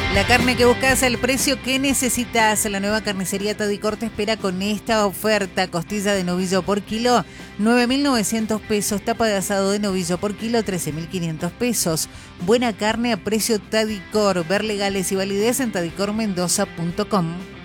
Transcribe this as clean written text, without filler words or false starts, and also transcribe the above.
La carne que buscas, el precio que necesitas. La nueva carnicería Tadicor te espera con esta oferta. Costilla de novillo por kilo, 9.900 pesos. Tapa de asado de novillo por kilo, 13.500 pesos. Buena carne a precio Tadicor. Ver legales y validez en tadicormendoza.com.